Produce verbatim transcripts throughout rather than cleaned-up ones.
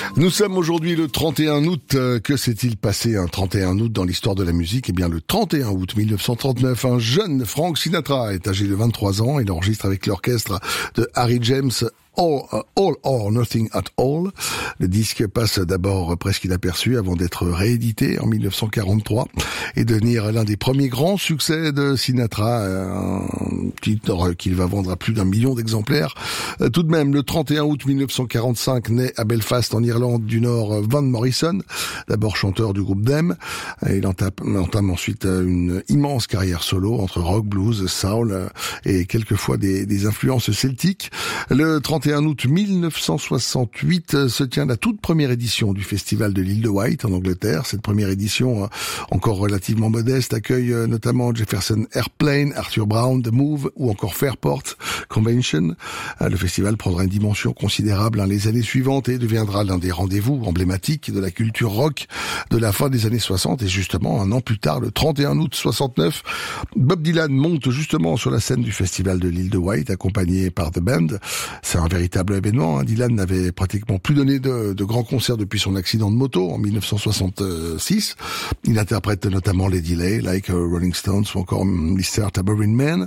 Nous sommes aujourd'hui le trente et un août. Que s'est-il passé un trente et un août dans l'histoire de la musique? Eh bien, le trente et un août mille neuf cent trente-neuf, un jeune Frank Sinatra est âgé de vingt-trois ans. Il enregistre avec l'orchestre de Harry James All, uh, All or Nothing at All. Le disque passe d'abord presque inaperçu avant d'être réédité en mille neuf cent quarante-trois et devenir l'un des premiers grands succès de Sinatra, un titre qu'il va vendre à plus d'un million d'exemplaires. Tout de même, le trente et un août mille neuf cent quarante-cinq naît à Belfast en Irlande du Nord Van Morrison, d'abord chanteur du groupe Them. Il entame, entame ensuite une immense carrière solo entre rock, blues, soul et quelquefois des, des influences celtiques. Le trente et un août mille neuf cent soixante-huit se tient la toute première édition du festival de l'île de Wight en Angleterre. Cette première édition, encore relativement modeste, accueille notamment Jefferson Airplane, Arthur Brown, The Move ou encore Fairport Convention. Le festival prendra une dimension considérable les années suivantes et deviendra l'un des rendez-vous emblématiques de la culture rock de la fin des années soixante. Et justement, un an plus tard, le trente et un août soixante-neuf, Bob Dylan monte justement sur la scène du festival de l'île de Wight, accompagné par The Band. C'est un véritable événement. Hein. Dylan n'avait pratiquement plus donné de, de grands concerts depuis son accident de moto en mille neuf cent soixante-six. Il interprète notamment Lady Lay, Like Rolling Stones ou encore mister Tambourine Man.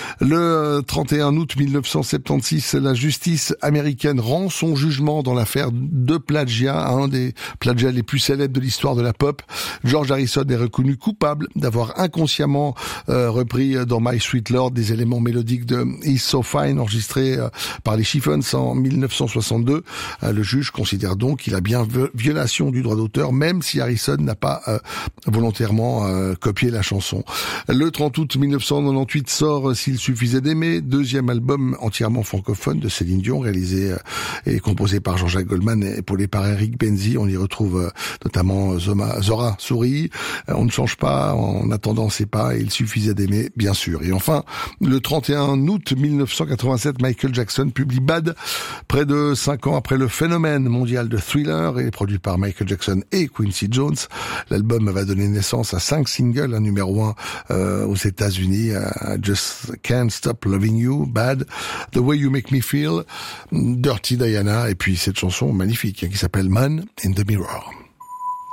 Le trente et un août mille neuf cent soixante-seize, la justice américaine rend son jugement dans l'affaire de plagiat, un des plagiats les plus célèbres de l'histoire de la pop. George Harrison est reconnu coupable d'avoir inconsciemment euh, repris dans My Sweet Lord des éléments mélodiques de He's So Fine enregistrés euh, par les Chiffons en mille neuf cent soixante-deux. Euh, le juge considère donc qu'il a bien violation du droit d'auteur, même si Harrison n'a pas euh, volontairement euh, copié la chanson. Le trente août mille neuf cent quatre-vingt-dix-huit sort S'il suffisait d'aimer, deuxième album entièrement francophone de Céline Dion, réalisé euh, et composé par Jean-Jacques Goldman et épaulé par Eric Benzi. On y retrouve euh, notamment Zoma, Zora Souris, euh, On ne change pas, En attendant c'est pas, et Il suffisait d'aimer, bien sûr. Et enfin, le trente et un août mille neuf cent quatre-vingt-sept, Michael Jackson publie Bad, près de cinq ans après le phénomène mondial de Thriller, et produit par Michael Jackson et Quincy Jones. L'album va donner naissance à cinq singles, un numéro un euh, aux États-Unis, uh, Just Can't Stop Loving You, Bad, The Way You Make Me Feel, Dirty Diana, et puis cette chanson magnifique hein, qui s'appelle Man in the Mirror.